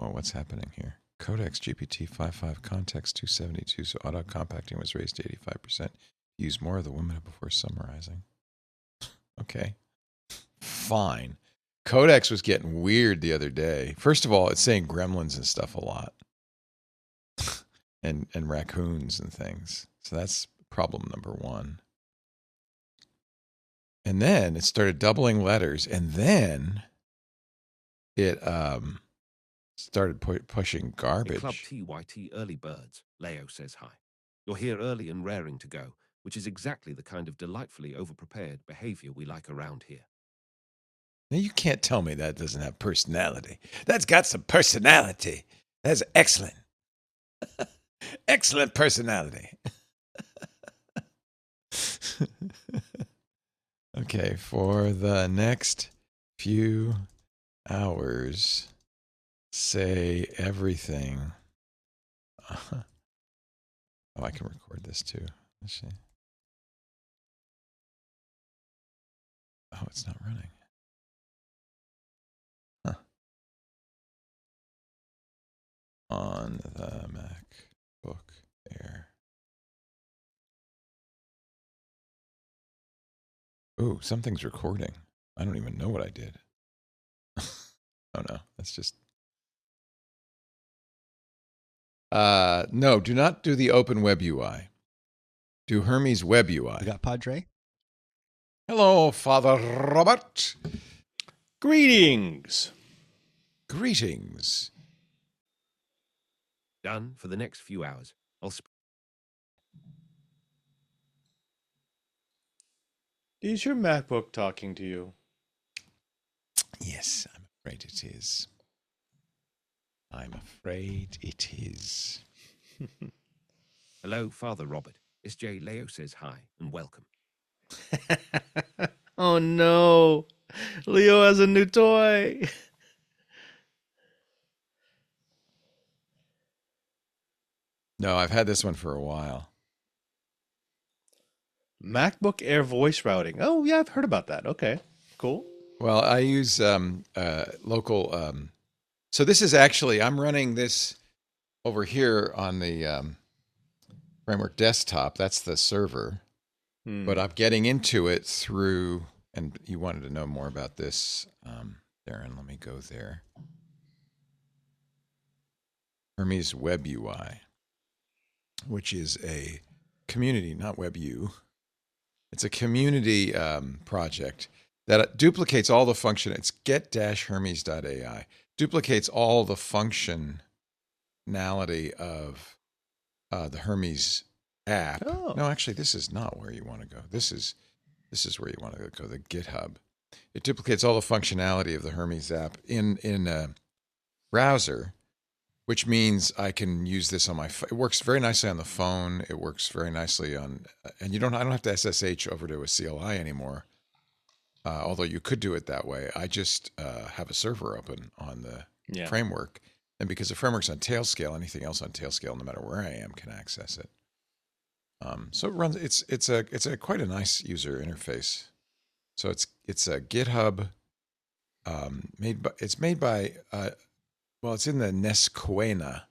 Well, what's happening here? Codex GPT-5.5 context 272, so auto-compacting was raised to 85%. Use more of the women before summarizing. Okay. Fine. Codex was getting weird the other day. First of all, it's saying gremlins and stuff a lot. and raccoons and things. So that's problem number one. And then it started doubling letters, and then it started pushing garbage. Club TYT early birds, Leo says hi. You're here early and raring to go, which is exactly the kind of delightfully overprepared behavior we like around here. Now, you can't tell me that doesn't have personality. That's got some personality. That's excellent. Excellent personality. Okay, for the next few hours, say everything. Oh, I can record this too. Let's see. Oh, it's not running. Huh. On the MacBook Air. Ooh, something's recording. I don't even know what I did. Oh no, that's just. No, do not do the open web UI. Do Hermes web UI. We got Padre. Hello, Father Robert. Greetings. Greetings. Done for the next few hours. Is your MacBook talking to you? Yes, I'm afraid it is. I'm afraid it is. Hello, Father Robert. SJ Leo says hi and welcome. Oh no. Leo has a new toy. No, I've had this one for a while. MacBook Air voice routing. Oh, yeah, I've heard about that. Okay, cool. Well, I use local. So this is actually, I'm running this over here on the Framework desktop. That's the server. But I'm getting into it through, and you wanted to know more about this, Darren, let me go there. Hermes Web UI, which is a community, not WebU. It's a community project that duplicates all the function. It's get-hermes.ai. Duplicates all the functionality of the Hermes app. Oh. No, actually, this is not where you want to go. This is where you want to go, the GitHub. It duplicates all the functionality of the Hermes app in a browser, which means I can use this on my phone. It works very nicely on the phone. It works very nicely on, and I don't have to SSH over to a CLI anymore. Although you could do it that way. I just have a server open on the framework. And because the framework's on Tailscale, anything else on Tailscale, no matter where I am, can access it. So it runs. It's a quite a nice user interface. So it's a GitHub it's made by it's in the Nesquena,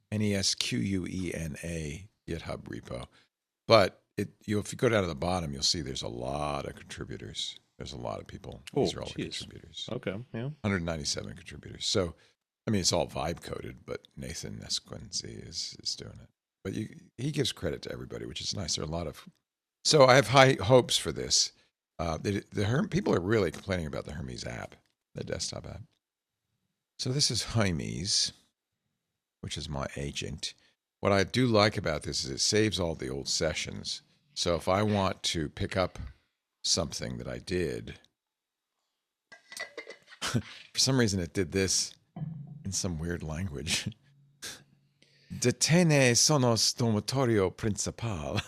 Nesquena GitHub repo. But if you go down to the bottom, you'll see there's a lot of contributors. There's a lot of people. These are all the contributors. Okay, yeah. 197 contributors. So, I mean, it's all vibe coded, but Nathan Nesquenzi is doing it. But he gives credit to everybody, which is nice. There are a lot of. So I have high hopes for this. People are really complaining about the Hermes app, the desktop app. So this is Hermes, which is my agent. What I do like about this is it saves all the old sessions. So if I want to pick up something that I did, for some reason it did this in some weird language. Detene sonos dormitorio principal.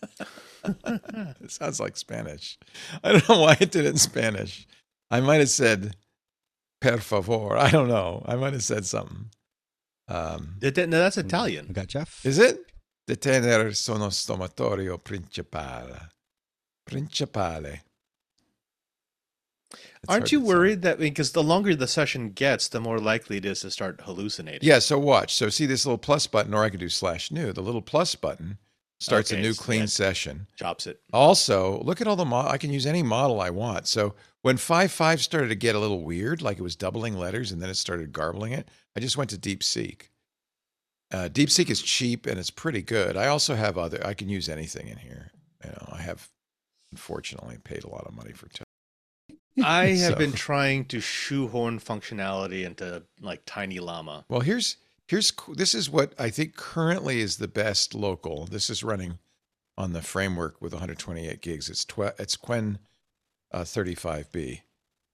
It sounds like Spanish. I don't know why it did it in Spanish. I might have said per favor. I don't know. I might have said something. No, that's Italian. We got Jeff. Is it? Detenere sonos dormitorio principale. Principale. It's hard Aren't you to tell. worried that because the longer the session gets, the more likely it is to start hallucinating? Yeah, so watch. So see this little plus button, or I could do /new. The little plus button starts a Okay, new so clean that session. chops it. Also, look at all the I can use any model I want. So when 5.5 started to get a little weird, like it was doubling letters and then it started garbling it, I just went to DeepSeek. DeepSeek is cheap and it's pretty good. I also have I can use anything in here. I have unfortunately paid a lot of money for I have So- been trying to shoehorn functionality into like Tiny Llama. Well, this is what I think currently is the best local. This is running on the framework with 128 gigs. It's Qwen 35B.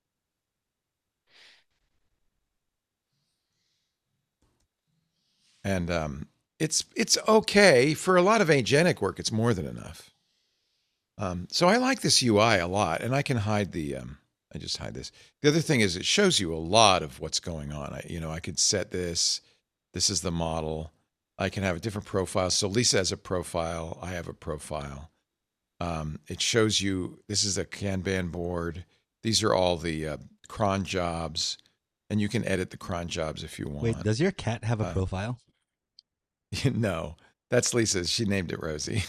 And it's okay for a lot of agentic work. It's more than enough. So I like this UI a lot, and I can hide I just hide this. The other thing is it shows you a lot of what's going on. I could set this. This is the model. I can have a different profile. So Lisa has a profile. I have a profile. It shows you, this is a Kanban board. These are all the cron jobs, and you can edit the cron jobs if you want. Wait, does your cat have a profile? No, that's Lisa's. She named it Rosie.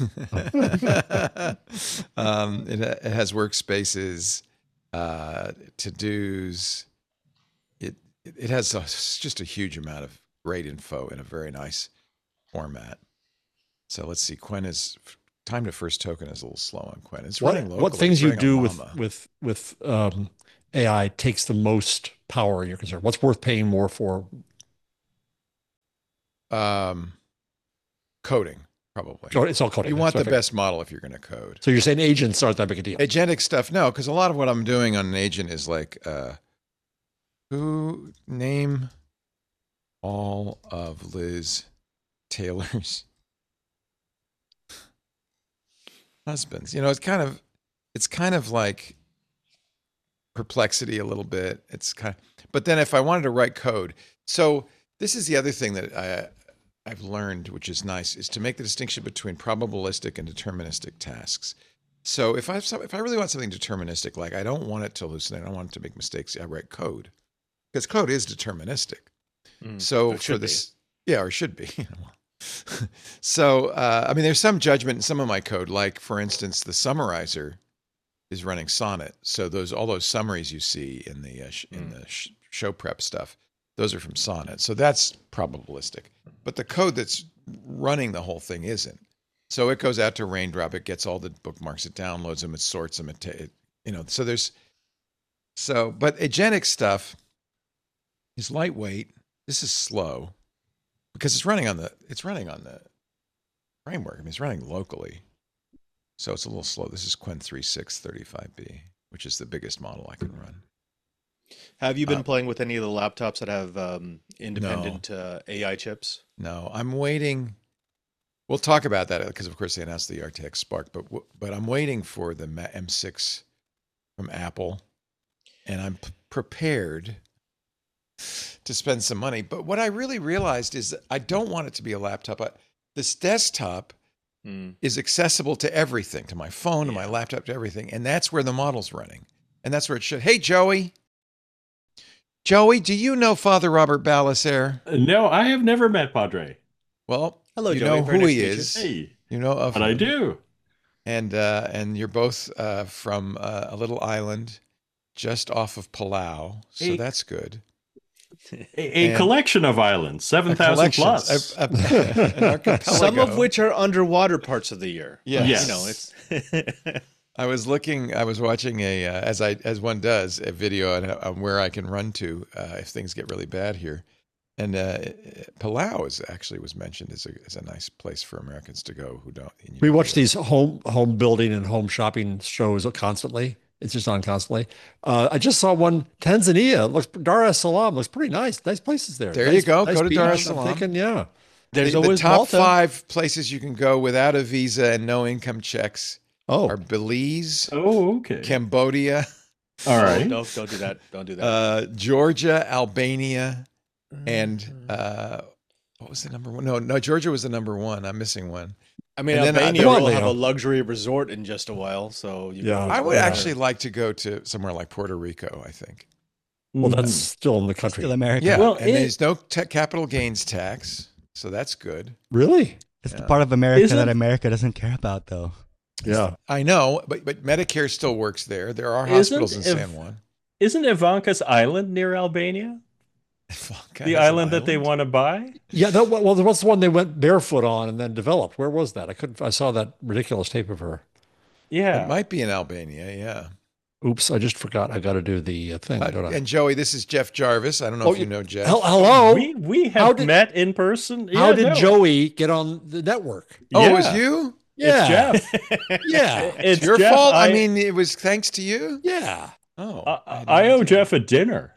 It has workspaces, to-dos. It has just a huge amount of great info in a very nice format. So let's see. Qwen is time to first token is a little slow on Qwen. It's running locally. What things It's you running do on with Llama. AI takes the most power you're concerned? What's worth paying more for? Coding, probably. Oh, it's all coding. You want the Okay. best model if you're going to code. So you're saying agents aren't that big a deal? Agentic stuff, no, because a lot of what I'm doing on an agent is like, who name all of Liz Taylor's husbands? It's kind of like Perplexity a little bit. But then if I wanted to write code, so this is the other thing that I've learned, which is nice, is to make the distinction between probabilistic and deterministic tasks. So if I really want something deterministic, like I don't want it to hallucinate, I don't want it to make mistakes, I write code. Because code is deterministic. So for this, yeah, or should be. So, there's some judgment in some of my code, like for instance, the summarizer is running Sonnet. So all those summaries you see in the show prep stuff, those are from Sonnet. So that's probabilistic. But the code that's running the whole thing isn't. So it goes out to Raindrop. It gets all the bookmarks. It downloads them. It sorts them. But agentic stuff is lightweight. This is slow because it's running on the framework. It's running locally. So it's a little slow. This is Qwen 3635B, which is the biggest model I can run. Have you been playing with any of the laptops that have independent AI chips? No, I'm waiting. We'll talk about that because, of course, they announced the RTX Spark, but I'm waiting for the M6 from Apple, and I'm prepared to spend some money. But what I really realized is that I don't want it to be a laptop. This desktop is accessible to everything, to my phone, to my laptop, to everything, and that's where the model's running, and that's where it should. Hey, Joey. Joey, do you know Father Robert Ballasair? No, I have never met Padre. Well, Hello, you Joey. know Very who nice he to meet you. is. Hey, You know of but I him. do. And you're both from a little island just off of Palau, so Hey. that's good. A And- collection of islands, A 7,000 collection, plus. an archipelago. Some of which are underwater parts of the year. Yes. It's I was watching as one does, a video on where I can run to if things get really bad here. And Palau was mentioned as a nice place for Americans to go who don't. We watch these home building and home shopping shows constantly. It's just on constantly. I just saw one, Tanzania. Dar es Salaam looks pretty nice. Nice places there. There Nice- you go. nice Go to beach. Dar es I'm Salaam. thinking, yeah. there's the always top Malta. 5 places you can go without a visa and no income checks Oh, are Belize, Oh, okay. Cambodia, All right. Don't do that. Don't do that. Georgia, Albania, and What was the number one? No, Georgia was the number one. I'm missing one. I mean, And then Albania Come on, will have Leo. a luxury resort in just a while, so Yeah. I would Yeah. actually like to go to somewhere like Puerto Rico, I think. Well, that's still in the country. Still America. Yeah, Well, and there's no capital gains tax, so that's good. Really? It's the part of America Isn't- that America doesn't care about, though. Yeah. I know, but Medicare still works there. There are Isn't hospitals in if- San Juan. Isn't Ivanka's island near Albania? Ivanka The has an island that they want to buy? Yeah. Well, what's the one they went barefoot on and then developed? Where was that? I saw that ridiculous tape of her. Yeah. It might be in Albania, yeah. Oops, I just forgot. I got to do the thing. don't I? And Joey, this is Jeff Jarvis. I don't know Oh, if you know Jeff. Hello. We How have did- met in person. How Yeah, did no. Joey get on the network? Oh, it Yeah. was you? Yeah. It's Jeff. Yeah. It's Your Jeff. fault? I mean, it was thanks to you? Yeah. Oh. I owe Jeff a dinner.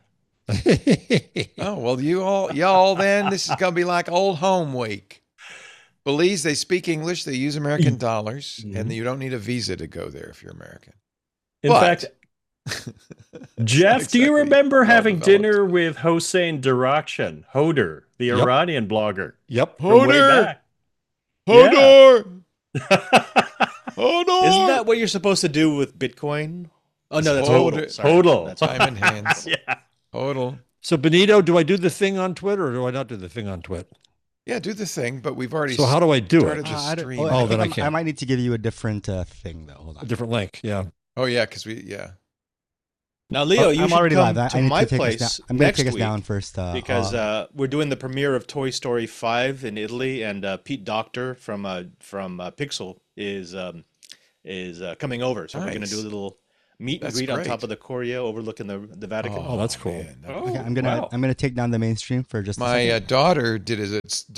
Oh, well, y'all then, this is going to be like old home week. Belize, they speak English, they use American dollars, and you don't need a visa to go there if you're American. In But- fact, Jeff, do you Exactly. remember Well having developed. dinner with Hossein Darakhshan, Hodor, the Yep. Iranian blogger? Yep. From way Hodor! back? Hodor! Hodor! Isn't that what you're supposed to do with Bitcoin? Oh no, that's Hold hodl. it. Sorry. Hodl. That's Diamond hands. Yeah. Hodl. So Benito, do I do the thing on Twitter or do I not do the thing on Twit? Yeah, do the thing, but we've already So how do I do started it? the I don't- stream. Oh, then I think can't. I might need to give you a different thing, though. Hold A on. different link. Yeah. Oh, yeah, because yeah. Now, Leo, you I'm should already come live. to I need my to take place us down. I'm going next to take us week down first. because we're doing the premiere of Toy Story 5 in Italy, and Pete Docter from Pixel is coming over. So we're going to Nice. do a little meet and That's greet on great. top of the Coria overlooking the Vatican. Oh, that's cool. man. Okay, I'm gonna take down the mainstream for just a My second. daughter did